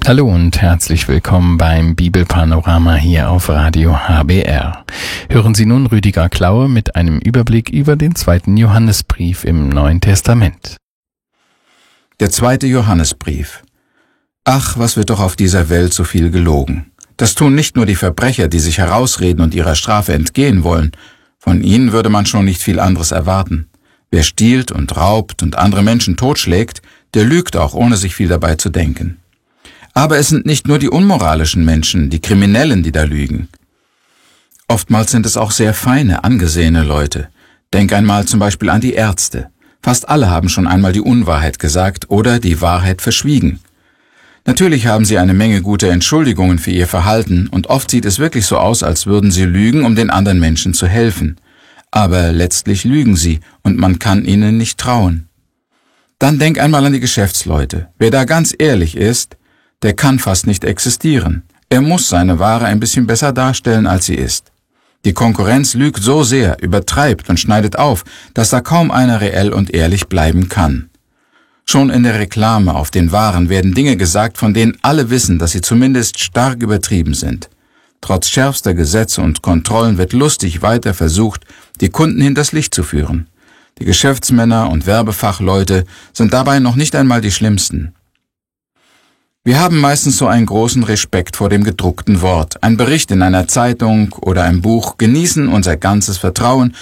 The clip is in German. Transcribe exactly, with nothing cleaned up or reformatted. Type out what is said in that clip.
Hallo und herzlich willkommen beim Bibelpanorama hier auf Radio H B R. Hören Sie nun Rüdiger Klaue mit einem Überblick über den zweiten Johannesbrief im Neuen Testament. Der zweite Johannesbrief. Ach, was wird doch auf dieser Welt so viel gelogen. Das tun nicht nur die Verbrecher, die sich herausreden und ihrer Strafe entgehen wollen. Von ihnen würde man schon nicht viel anderes erwarten. Wer stiehlt und raubt und andere Menschen totschlägt, der lügt auch, ohne sich viel dabei zu denken. Aber es sind nicht nur die unmoralischen Menschen, die Kriminellen, die da lügen. Oftmals sind es auch sehr feine, angesehene Leute. Denk einmal zum Beispiel an die Ärzte. Fast alle haben schon einmal die Unwahrheit gesagt oder die Wahrheit verschwiegen. Natürlich haben sie eine Menge gute Entschuldigungen für ihr Verhalten und oft sieht es wirklich so aus, als würden sie lügen, um den anderen Menschen zu helfen. Aber letztlich lügen sie und man kann ihnen nicht trauen. Dann denk einmal an die Geschäftsleute. Wer da ganz ehrlich ist, der kann fast nicht existieren. Er muss seine Ware ein bisschen besser darstellen, als sie ist. Die Konkurrenz lügt so sehr, übertreibt und schneidet auf, dass da kaum einer reell und ehrlich bleiben kann. Schon in der Reklame auf den Waren werden Dinge gesagt, von denen alle wissen, dass sie zumindest stark übertrieben sind. Trotz schärfster Gesetze und Kontrollen wird lustig weiter versucht, die Kunden hinters Licht zu führen. Die Geschäftsmänner und Werbefachleute sind dabei noch nicht einmal die schlimmsten. Wir haben meistens so einen großen Respekt vor dem gedruckten Wort. Ein Bericht in einer Zeitung oder einem Buch genießen unser ganzes Vertrauen